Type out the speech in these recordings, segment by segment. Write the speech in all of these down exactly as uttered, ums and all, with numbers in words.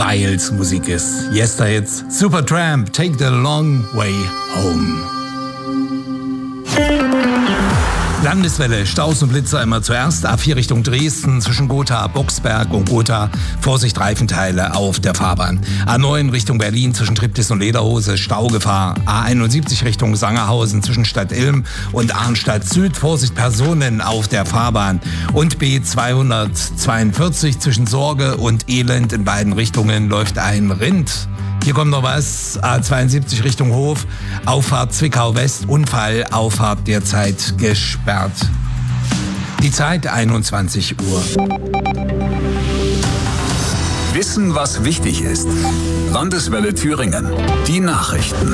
weil's Musik ist. Yesterhits, Supertramp, Take the Long Way Home. Landeswelle, Staus und Blitzer immer zuerst. A vier Richtung Dresden zwischen Gotha, Boxberg und Gotha. Vorsicht, Reifenteile auf der Fahrbahn. A neun Richtung Berlin zwischen Triptis und Lederhose, Staugefahr. A einundsiebzig Richtung Sangerhausen zwischen Stadt Ilm und Arnstadt Süd. Vorsicht, Personen auf der Fahrbahn. Und B zweihundertzweiundvierzig zwischen Sorge und Elend in beiden Richtungen läuft ein Rind. Hier kommt noch was, A zweiundsiebzig Richtung Hof, Auffahrt Zwickau West, Unfall, Auffahrt derzeit gesperrt. Die Zeit einundzwanzig Uhr. Wissen, was wichtig ist. Landeswelle Thüringen. Die Nachrichten.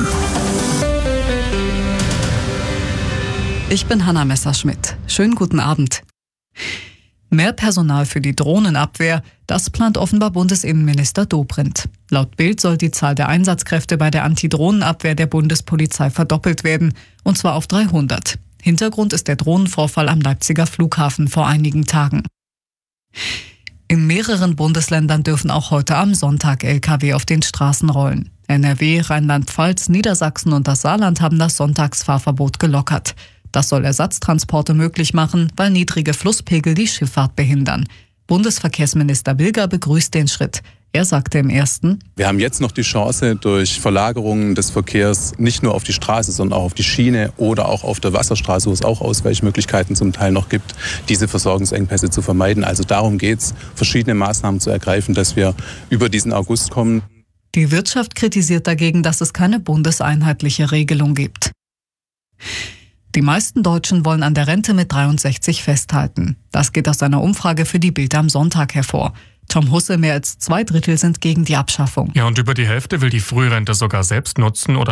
Ich bin Hanna Messerschmidt. Schönen guten Abend. Mehr Personal für die Drohnenabwehr, das plant offenbar Bundesinnenminister Dobrindt. Laut Bild soll die Zahl der Einsatzkräfte bei der Antidrohnenabwehr der Bundespolizei verdoppelt werden, und zwar auf dreihundert. Hintergrund ist der Drohnenvorfall am Leipziger Flughafen vor einigen Tagen. In mehreren Bundesländern dürfen auch heute am Sonntag L K W auf den Straßen rollen. N R W, Rheinland-Pfalz, Niedersachsen und das Saarland haben das Sonntagsfahrverbot gelockert. Das soll Ersatztransporte möglich machen, weil niedrige Flusspegel die Schifffahrt behindern. Bundesverkehrsminister Bilger begrüßt den Schritt. Er sagte im ersten: Wir haben jetzt noch die Chance, durch Verlagerungen des Verkehrs nicht nur auf die Straße, sondern auch auf die Schiene oder auch auf der Wasserstraße, wo es auch Ausweichmöglichkeiten zum Teil noch gibt, diese Versorgungsengpässe zu vermeiden. Also darum geht es, verschiedene Maßnahmen zu ergreifen, dass wir über diesen August kommen. Die Wirtschaft kritisiert dagegen, dass es keine bundeseinheitliche Regelung gibt. Die meisten Deutschen wollen an der Rente mit dreiundsechzig festhalten. Das geht aus einer Umfrage für die Bild am Sonntag hervor. Tom Husse, mehr als zwei Drittel sind gegen die Abschaffung. Ja, und über die Hälfte will die Frührente sogar selbst nutzen oder